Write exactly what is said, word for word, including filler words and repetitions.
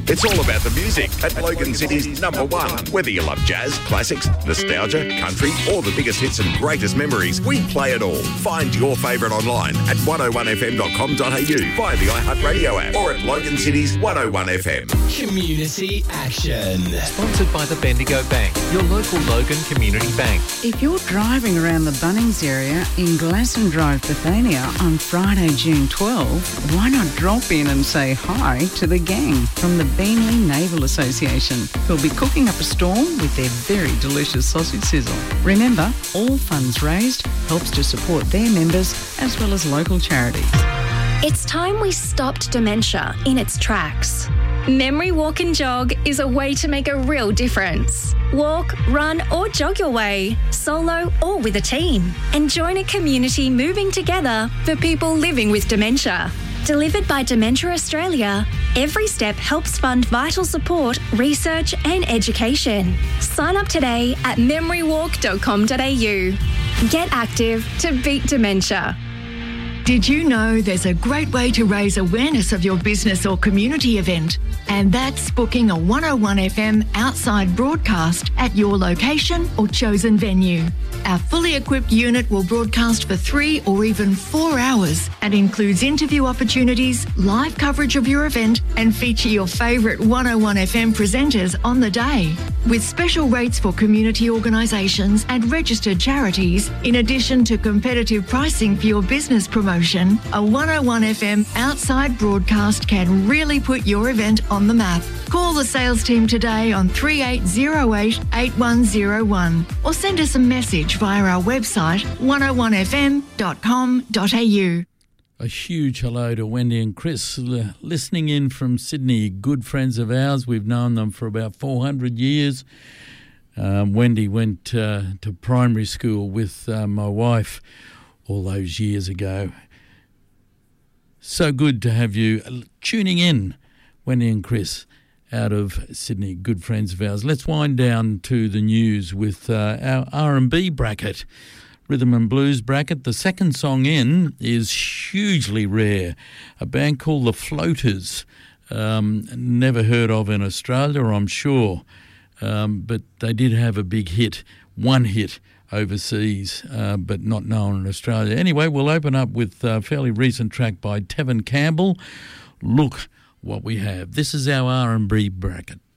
It's all about the music at Logan City's number one. Whether you love jazz, classics, nostalgia, country, or the biggest hits and greatest memories, we play it all. Find your favourite online at one oh one f m dot com dot a u via the iHeartRadio app or at Logan City's one oh one F M. Community Action. Sponsored by the Bendigo Bank, your local Logan Community Bank. If you're driving around the Bunnings area in Glasson Drive, Bethania on Friday, June twelfth, why not drop in and say hi to the gang from the Beanley Naval Association, who'll be cooking up a storm with their very delicious sausage sizzle. Remember, all funds raised helps to support their members as well as local charities. It's time we stopped dementia in its tracks. Memory Walk and Jog is a way to make a real difference. Walk, run or jog your way, solo or with a team, and join a community moving together for people living with dementia. Delivered by Dementia Australia, every step helps fund vital support, research and education. Sign up today at memory walk dot com dot a u. Get active to beat dementia. Did you know there's a great way to raise awareness of your business or community event? And that's booking a one oh one F M outside broadcast at your location or chosen venue. Our fully equipped unit will broadcast for three or even four hours and includes interview opportunities, live coverage of your event and feature your favourite one oh one F M presenters on the day. With special rates for community organisations and registered charities, in addition to competitive pricing for your business promotion, a one oh one F M outside broadcast can really put your event on the map. Call the sales team today on three eight zero eight, eight one zero one or send us a message via our website one oh one f m dot com dot a u. A huge hello to Wendy and Chris l- listening in from Sydney, good friends of ours. We've known them for about four hundred years. Um, Wendy went uh, to primary school with uh, my wife all those years ago. So good to have you tuning in, Wendy and Chris, out of Sydney, good friends of ours. Let's wind down to the news with uh, our R and B bracket, Rhythm and Blues bracket. The second song in is hugely rare, a band called The Floaters, um, never heard of in Australia, I'm sure, um, but they did have a big hit, one hit overseas, uh, but not known in Australia. Anyway, we'll open up with a fairly recent track by Tevin Campbell, Look What We Have. This is our R and B bracket.